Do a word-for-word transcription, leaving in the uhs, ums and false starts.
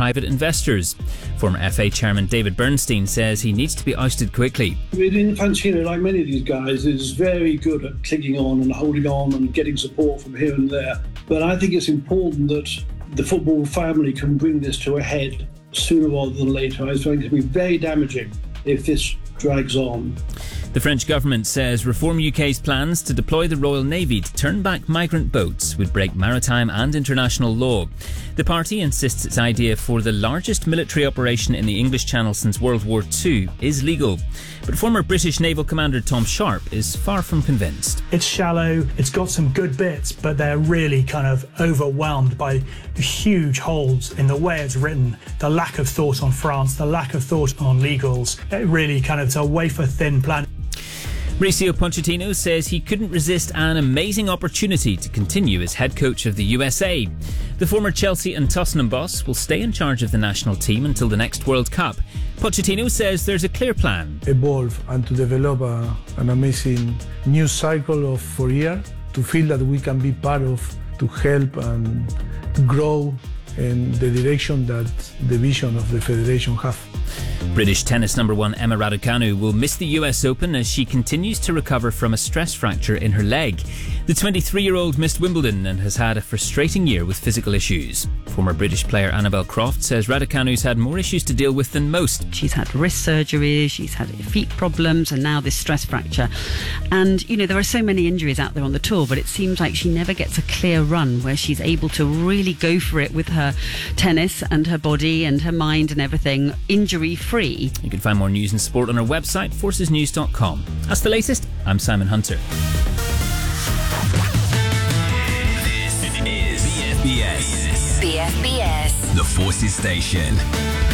private investors. Former F A chairman David Bernstein says he needs to be ousted quickly. Infantino, like many of these guys, is very good at clinging on and holding on and getting support from here and there. But I think it's important that the football family can bring this to a head sooner rather than later. I think it can be very damaging if this drags on. The French government says Reform U K's plans to deploy the Royal Navy to turn back migrant boats would break maritime and international law. The party insists its idea for the largest military operation in the English Channel since World War Two is legal. But former British Naval Commander Tom Sharp is far from convinced. It's shallow, it's got some good bits, but they're really kind of overwhelmed by the huge holes in the way it's written, the lack of thought on France, the lack of thought on legals. It really kind of, it's a wafer-thin plan. Mauricio Pochettino says he couldn't resist an amazing opportunity to continue as head coach of the U S A. The former Chelsea and Tottenham boss will stay in charge of the national team until the next World Cup. Pochettino says there's a clear plan. Evolve and to develop a, an amazing new cycle of four years, to feel that we can be part of, to help and grow in the direction that the vision of the federation have. British tennis number one Emma Raducanu will miss the U S Open as she continues to recover from a stress fracture in her leg. The twenty-three-year-old missed Wimbledon and has had a frustrating year with physical issues. Former British player Annabel Croft says Raducanu's had more issues to deal with than most. She's had wrist surgery, she's had feet problems, and now this stress fracture. And, you know, there are so many injuries out there on the tour, but it seems like she never gets a clear run where she's able to really go for it with her tennis and her body and her mind and everything, injury-free. You can find more news and sport on our website, forces news dot com. That's the latest. I'm Simon Hunter. This is B F B S. B F B S. The Forces Station.